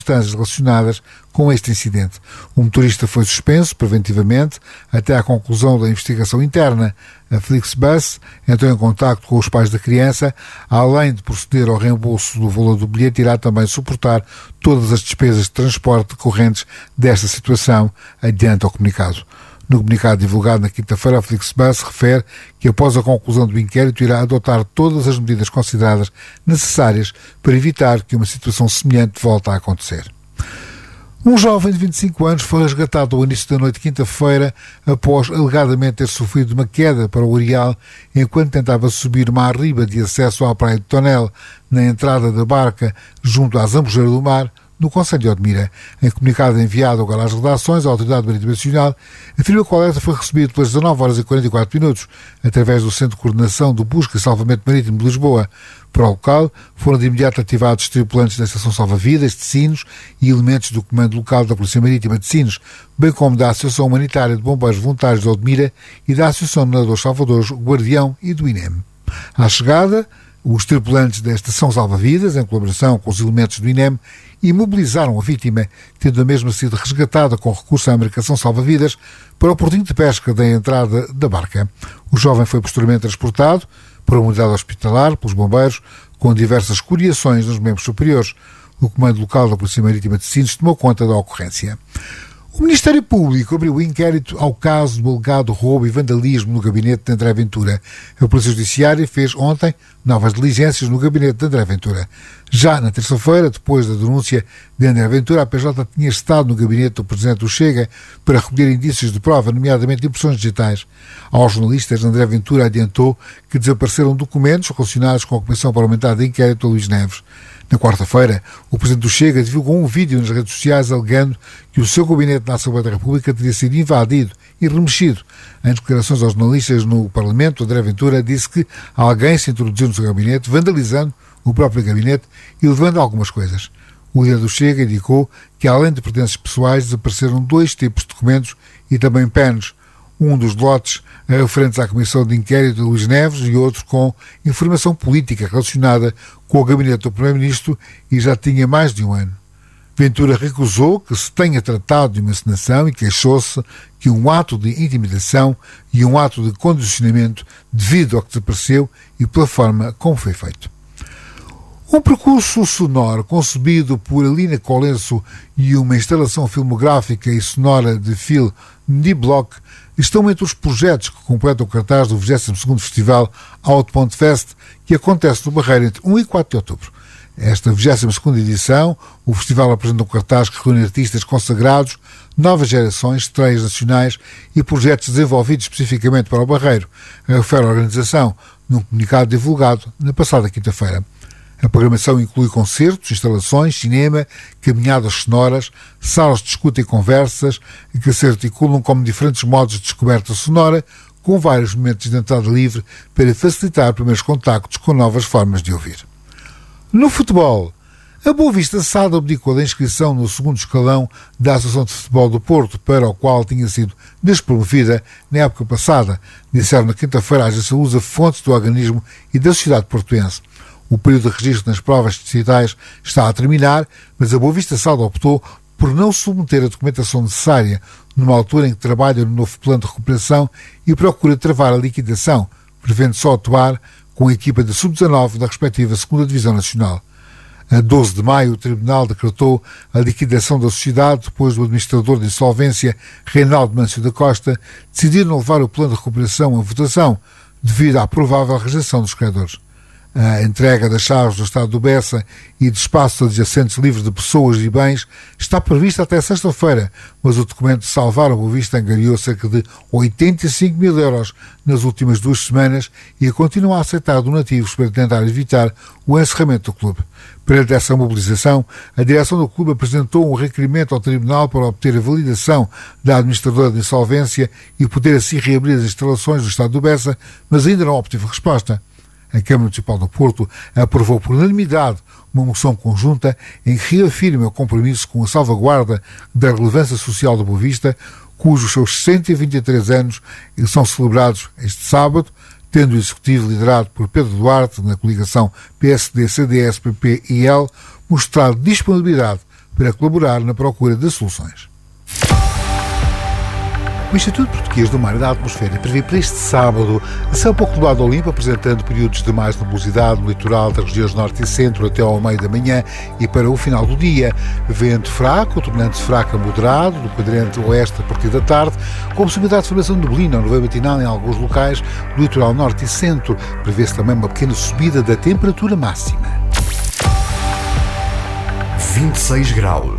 circunstâncias relacionadas com este incidente. O motorista foi suspenso preventivamente até à conclusão da investigação interna. A Flixbus entrou em contacto com os pais da criança. Além de proceder ao reembolso do valor do bilhete, irá também suportar todas as despesas de transporte decorrentes desta situação, adianta o comunicado. No comunicado divulgado na quinta-feira, a Flixbus refere que, após a conclusão do inquérito, irá adotar todas as medidas consideradas necessárias para evitar que uma situação semelhante volte a acontecer. Um jovem de 25 anos foi resgatado ao início da noite de quinta-feira após alegadamente ter sofrido uma queda para o areal enquanto tentava subir uma arriba de acesso à praia de Tonel, na entrada da barca junto à Zambujeira do Mar, no concelho de Odmira. Em comunicado enviado agora às redações, a Autoridade Marítima Nacional afirma que o alerta foi recebido pelas 19 horas e 44 minutos, através do Centro de Coordenação do Busca e Salvamento Marítimo de Lisboa. Para o local, foram de imediato ativados tripulantes da Estação Salva-Vidas de Sines e elementos do Comando Local da Polícia Marítima de Sines, bem como da Associação Humanitária de Bombeiros Voluntários de Odmira e da Associação de Nadadores Salvadores Guardião e do INEM. À chegada, os tripulantes da Estação Salva-Vidas, em colaboração com os elementos do INEM, imobilizaram a vítima, tendo a mesma sido resgatada com recurso à embarcação salva-vidas para o portinho de pesca da entrada da barca. O jovem foi posteriormente transportado para uma unidade hospitalar pelos bombeiros, com diversas escoriações nos membros superiores. O Comando Local da Polícia Marítima de Sines tomou conta da ocorrência. O Ministério Público abriu o inquérito ao caso do alegado roubo e vandalismo no gabinete de André Ventura. A Polícia Judiciária fez ontem novas diligências no gabinete de André Ventura. Já na terça-feira, depois da denúncia de André Ventura, a PJ tinha estado no gabinete do Presidente do Chega para recolher indícios de prova, nomeadamente impressões digitais. Aos jornalistas, André Ventura adiantou que desapareceram documentos relacionados com a Comissão Parlamentar de Inquérito a Luís Neves. Na quarta-feira, o Presidente do Chega divulgou um vídeo nas redes sociais alegando que o seu gabinete na Assembleia da República teria sido invadido e remexido. Em declarações aos jornalistas no Parlamento, André Ventura disse que alguém se introduziu no seu gabinete, vandalizando o próprio gabinete e levando algumas coisas. O líder do Chega indicou que, além de pertences pessoais, desapareceram 2 tipos de documentos e também pens. Um dos lotes referentes à Comissão de Inquérito de Luís Neves e outro com informação política relacionada com o gabinete do Primeiro-Ministro e já tinha mais de um ano. Ventura recusou que se tenha tratado de uma encenação e queixou-se que um ato de intimidação e um ato de condicionamento devido ao que desapareceu e pela forma como foi feito. Um percurso sonoro concebido por Alina Colenso e uma instalação filmográfica e sonora de Phil Niblock estão entre os projetos que completam o cartaz do 22º Festival Outpoint Fest, que acontece no Barreiro entre 1 e 4 de outubro. Esta 22ª edição, o festival apresenta um cartaz que reúne artistas consagrados, novas gerações, estreias nacionais e projetos desenvolvidos especificamente para o Barreiro, refere a organização num comunicado divulgado na passada quinta-feira. A programação inclui concertos, instalações, cinema, caminhadas sonoras, salas de escuta e conversas que se articulam como diferentes modos de descoberta sonora, com vários momentos de entrada livre para facilitar primeiros contactos com novas formas de ouvir. No futebol, a Boa Vista SAD abdicou da inscrição no 2º escalão da Associação de Futebol do Porto, para o qual tinha sido despromovida na época passada, disseram na quinta-feira a agência Lusa fontes do organismo e da sociedade portuense. O período de registro nas provas distritais está a terminar, mas a Boa Vista SAD optou por não submeter a documentação necessária numa altura em que trabalha no novo plano de recuperação e procura travar a liquidação, prevendo só atuar com a equipa da Sub-19 da respectiva 2ª Divisão Nacional. A 12 de maio, o Tribunal decretou a liquidação da sociedade depois do administrador de insolvência, Reinaldo Mâncio da Costa, decidir não levar o plano de recuperação à votação, devido à provável rejeição dos credores. A entrega das chaves do Estado do Bessa e de espaços adjacentes livres de pessoas e bens está prevista até sexta-feira, mas o documento de Salvar a Boa Vista angariou cerca de 85 mil euros nas últimas 2 semanas e continua a aceitar donativos para tentar evitar o encerramento do clube. Perante essa mobilização, a direção do clube apresentou um requerimento ao Tribunal para obter a validação da administradora de insolvência e poder assim reabrir as instalações do Estado do Bessa, mas ainda não obteve resposta. A Câmara Municipal do Porto aprovou por unanimidade uma moção conjunta em que reafirma o compromisso com a salvaguarda da relevância social da Boa Vista, cujos seus 123 anos são celebrados este sábado, tendo o Executivo liderado por Pedro Duarte, na coligação PSD, CDS, PP e IL, mostrado disponibilidade para colaborar na procura de soluções. O Instituto Português do Mar e da Atmosfera prevê para este sábado céu pouco nublado ao limpo, apresentando períodos de mais nebulosidade no litoral das regiões norte e centro até ao meio da manhã e para o final do dia. Vento fraco, tornando-se fraco a moderado, do quadrante oeste a partir da tarde, com possibilidade de formação de neblina ou nevoeiro matinal em alguns locais do litoral norte e centro. Prevê-se também uma pequena subida da temperatura máxima. 26 graus.